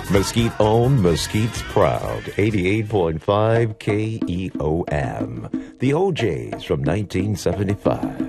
Mesquite owned, Mesquite's proud. 88.5 KEOM. The OJs from 1975.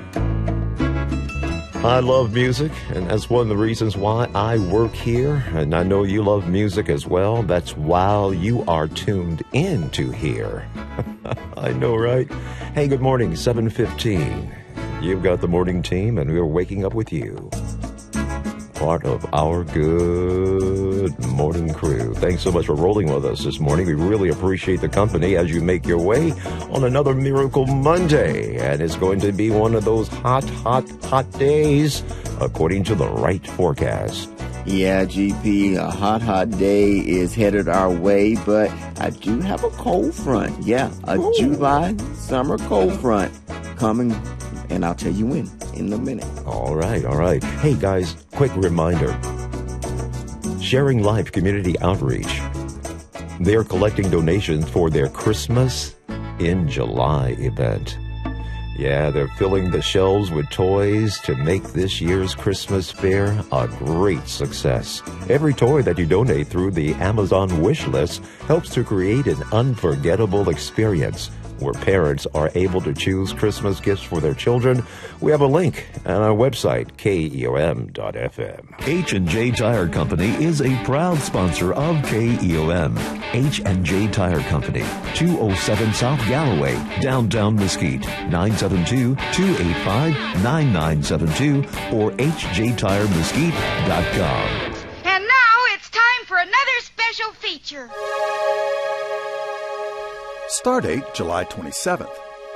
I love music, and that's one of the reasons why I work here. And I know you love music as well. That's why you are tuned in to here. I know, right? Hey, good morning, 7:15. You've got the morning team, and we're waking up with you. Part of our good morning crew. Thanks so much for rolling with us this morning. We really appreciate the company as you make your way on another Miracle Monday. And it's going to be one of those hot days, according to the right forecast. Yeah, GP, a hot day is headed our way, but I do have a cold front. Yeah, a July summer cold front coming, and I'll tell you when in a minute. All right. Hey, guys, quick reminder. Sharing Life Community Outreach. They're collecting donations for their Christmas in July event. Yeah, they're filling the shelves with toys to make this year's Christmas fair a great success. Every toy that you donate through the Amazon wish list helps to create an unforgettable experience where parents are able to choose Christmas gifts for their children. We have a link on our website, KEOM.FM. H&J Tire Company is a proud sponsor of KEOM. H&J Tire Company, 207 South Galloway, downtown Mesquite, 972-285-9972 or hjtiremesquite.com. And now it's time for another special feature. Stardate July 27th.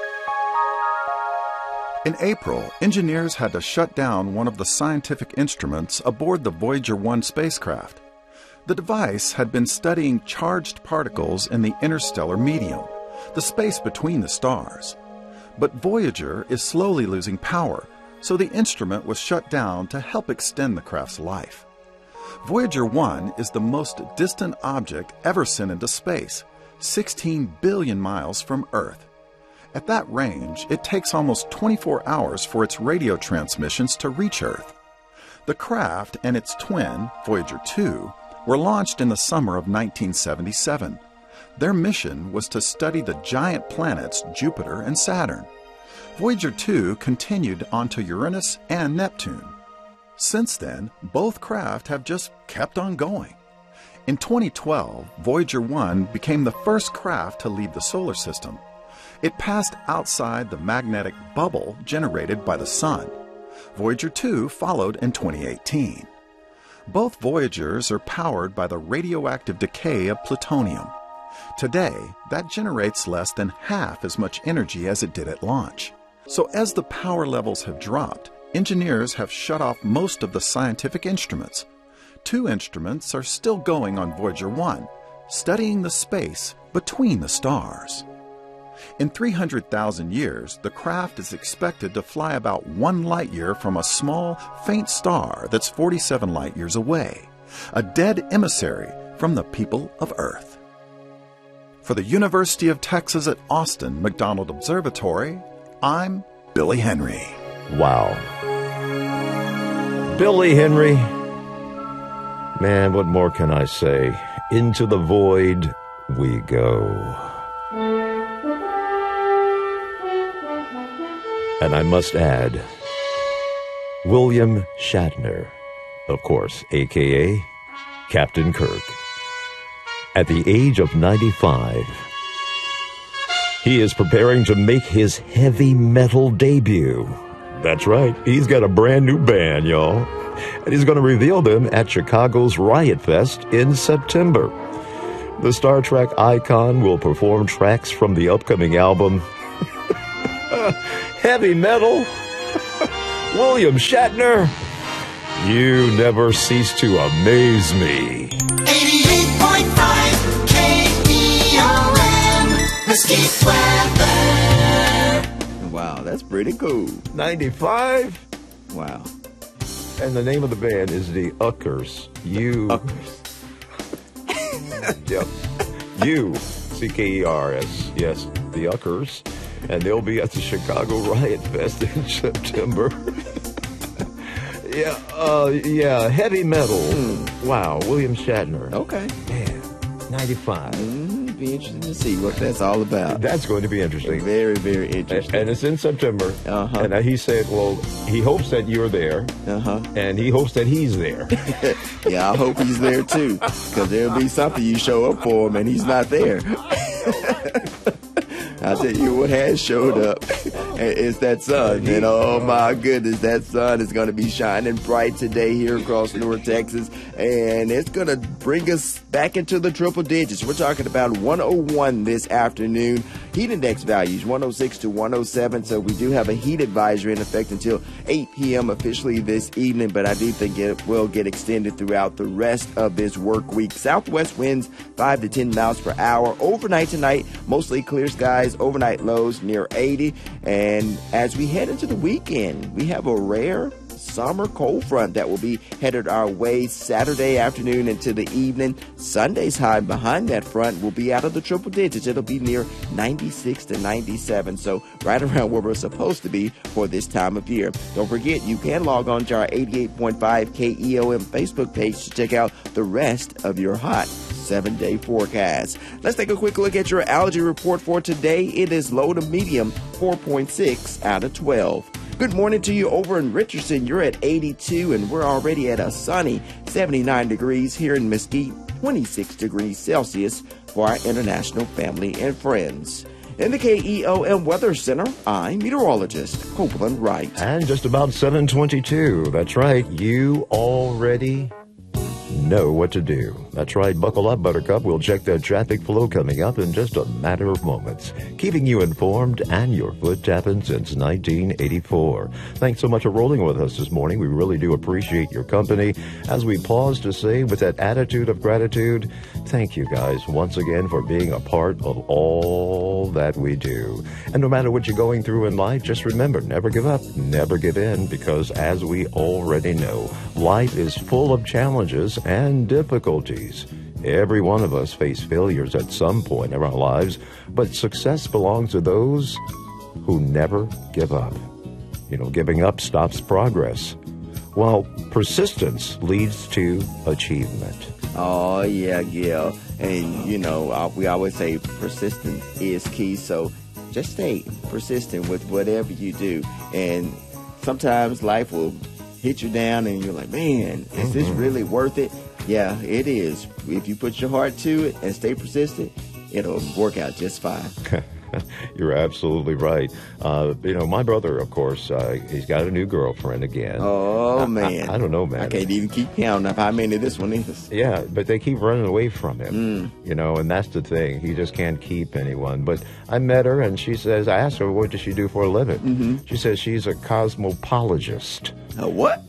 In April, engineers had to shut down one of the scientific instruments aboard the Voyager 1 spacecraft. The device had been studying charged particles in the interstellar medium, the space between the stars. But Voyager is slowly losing power, so the instrument was shut down to help extend the craft's life. Voyager 1 is the most distant object ever sent into space, 16 billion miles from Earth. At that range, it takes almost 24 hours for its radio transmissions to reach Earth. The craft and its twin, Voyager 2, were launched in the summer of 1977. Their mission was to study the giant planets Jupiter and Saturn. Voyager 2 continued onto Uranus and Neptune. Since then, both craft have just kept on going. In 2012, Voyager 1 became the first craft to leave the solar system. It passed outside the magnetic bubble generated by the Sun. Voyager 2 followed in 2018. Both Voyagers are powered by the radioactive decay of plutonium. Today, that generates less than half as much energy as it did at launch. So as the power levels have dropped, engineers have shut off most of the scientific instruments. 2 instruments are still going on Voyager 1, studying the space between the stars. In 300,000 years, the craft is expected to fly about 1 light year from a small, faint star that's 47 light years away, a dead emissary from the people of Earth. For the University of Texas at Austin McDonald Observatory, I'm Billy Henry. Wow. Billy Henry. Man, what more can I say? Into the void we go. And I must add, William Shatner, of course, a.k.a. Captain Kirk. At the age of 95, he is preparing to make his heavy metal debut. That's right, he's got a brand new band, y'all. And he's going to reveal them at Chicago's Riot Fest in September. The Star Trek icon will perform tracks from the upcoming album Heavy Metal. William Shatner, you never cease to amaze me. 88.5 KEOM, Mesquite weather. Wow, that's pretty cool. 95? Wow. And the name of the band is the Uckers. Yep. U-C-K-E-R-S. Yes, the Uckers. And they'll be at the Chicago Riot Fest in September. Yeah, heavy metal. Wow, William Shatner. Okay. Man, 95. Be interesting to see what that's all about. That's going to be interesting. Very, very interesting. And it's in September. And he said, well, he hopes that you're there. And he hopes that he's there. Yeah, I hope he's there too. Because there'll be something you show up for him and he's not there. I'll tell you what has showed up. It's that sun. And oh my goodness, that sun is going to be shining bright today here across North Texas. And it's going to bring us back into the triple digits. We're talking about 101 this afternoon. Heat index values 106 to 107. So we do have a heat advisory in effect until 8 p.m. officially this evening. But I do think it will get extended throughout the rest of this work week. Southwest winds 5 to 10 miles per hour. Overnight tonight, mostly clear skies. Overnight lows near 80. And as we head into the weekend, we have a rare summer cold front that will be headed our way Saturday afternoon into the evening. Sunday's high behind that front will be out of the triple digits. It'll be near 96 to 97. So right around where we're supposed to be for this time of year. Don't forget, you can log on to our 88.5 KEOM Facebook page to check out the rest of your hot 7-day forecast. Let's take a quick look at your allergy report for today. It is low to medium, 4.6 out of 12. Good morning to you over in Richardson. You're at 82, and we're already at a sunny 79 degrees here in Mesquite, 26 degrees Celsius for our international family and friends. In the KEOM Weather Center, I'm meteorologist Copeland Wright. And just about 7:22. That's right. You already know what to do. That's right. Buckle up, Buttercup. We'll check that traffic flow coming up in just a matter of moments. Keeping you informed and your foot tapping since 1984. Thanks so much for rolling with us this morning. We really do appreciate your company. As we pause to say with that attitude of gratitude, thank you guys once again for being a part of all that we do. And no matter what you're going through in life, just remember, never give up, never give in, because as we already know, life is full of challenges and difficulties. Every one of us face failures at some point in our lives, but success belongs to those who never give up. You know, giving up stops progress, while persistence leads to achievement. Oh, yeah, Gil. And, you know, we always say persistence is key, so just stay persistent with whatever you do. And sometimes life will hit you down and you're like, man, is this really worth it? Yeah, it is. If you put your heart to it and stay persistent, it'll work out just fine. You're absolutely right. You know, my brother, of course, he's got a new girlfriend again. Oh, man. I don't know, man. I can't even keep counting up how many this one is. Yeah, but they keep running away from him, you know, and that's the thing. He just can't keep anyone. But I met her, and she says, I asked her, what does she do for a living? She says she's a cosmopologist. A what?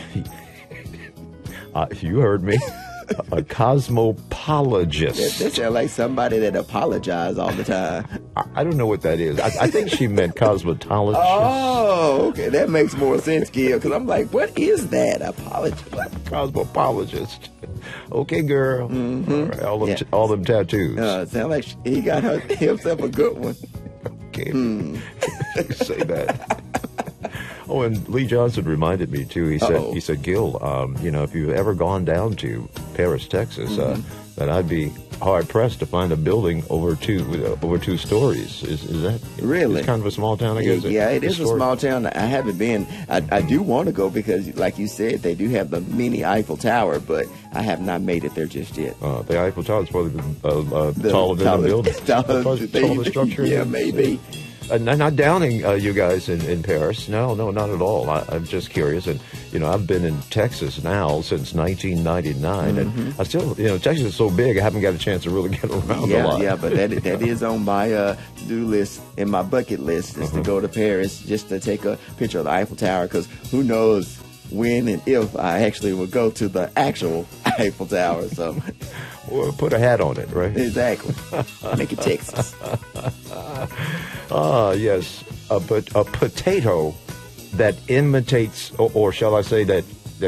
You heard me. A cosmopologist. That sounds like somebody that apologizes all the time. I don't know what that is. I think she meant cosmetologist. Oh, okay. That makes more sense, Gil, because I'm like, what is that? Cosmopologist. Okay, girl. All right, all them tattoos. Sound like he got himself a good one. Okay. Say that. Oh, and Lee Johnson reminded me too. He said, Gil, you know, if you've ever gone down to Paris, Texas, that I'd be hard pressed to find a building over two stories. Is that really? It's kind of a small town, I guess. Yeah, it is a small town. I haven't been. I do want to go because, like you said, they do have the mini Eiffel Tower, but I have not made it there just yet. The Eiffel Tower is probably taller than the building. Taller structure. Yeah, maybe. Not downing you guys in Paris. No, not at all. I'm just curious. And, you know, I've been in Texas now since 1999. And I still, you know, Texas is so big, I haven't got a chance to really get around a lot. Yeah, but that is on my to-do list, in my bucket list, is to go to Paris just to take a picture of the Eiffel Tower, because who knows when and if I actually will go to the actual Eiffel Tower. So, well, put a hat on it, right? Exactly. Make it Texas. Yes, a potato that imitates, or shall I say that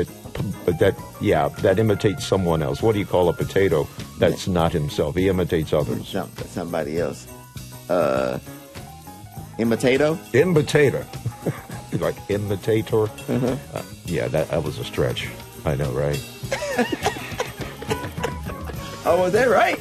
imitates someone else. What do you call a potato that's not himself? He imitates others. Somebody else. Imitato? Imitator. like imitator. Yeah, that was a stretch. I know, right? Oh, was that right?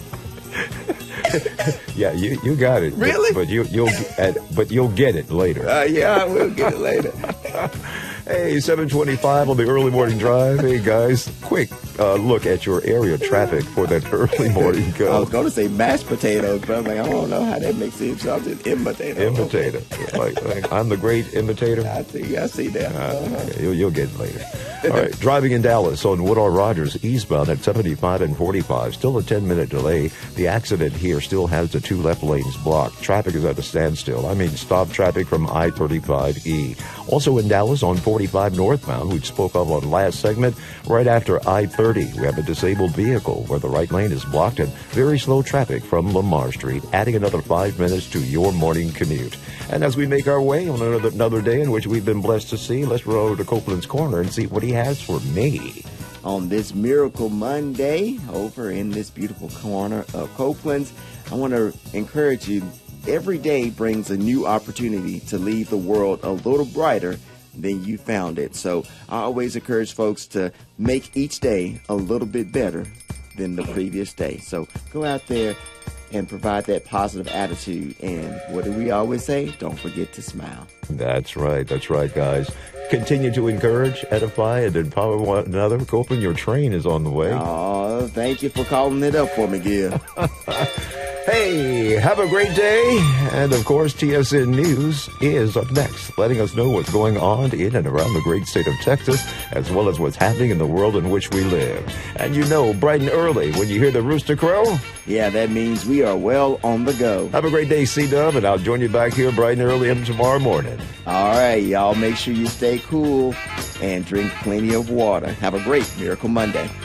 Yeah, you got it. Really? But you'll get it later. Yeah, I will get it later. Hey, 7:25 on the early morning drive. Hey guys, quick look at your area traffic for that early morning I go. was going to say mashed potatoes, but I'm like, I don't know how that makes sense. So I'm just imitator. Imitator. Like, I'm the great imitator. I see that. You'll get it later. All right, driving in Dallas on Woodall Rogers eastbound at 75 and 45. Still a 10-minute delay. The accident here still has the 2 left lanes blocked. Traffic is at a standstill. I mean, stop traffic from I-35E. Also in Dallas on 45 northbound, we spoke of on last segment, right after I-30. We have a disabled vehicle where the right lane is blocked and very slow traffic from Lamar Street, adding another 5 minutes to your morning commute. And as we make our way on another day in which we've been blessed to see, let's roll over to Copeland's Corner and see what he has for me. On this Miracle Monday, over in this beautiful corner of Copeland's, I want to encourage you, every day brings a new opportunity to leave the world a little brighter than you found it. So I always encourage folks to make each day a little bit better than the previous day. So go out there and provide that positive attitude. And what do we always say? Don't forget to smile. That's right, guys. Continue to encourage, edify, and empower one another. Copeland, your train is on the way. Oh, thank you for calling it up for me, Gil. Hey, have a great day. And of course, TSN News is up next, letting us know what's going on in and around the great state of Texas, as well as what's happening in the world in which we live. And you know, bright and early, when you hear the rooster crow, Yeah, that means we are well on the go. have a great day, C-Dub, and I'll join you back here bright and early tomorrow morning. All right, y'all make sure you stay cool and drink plenty of water. Have a great Miracle Monday.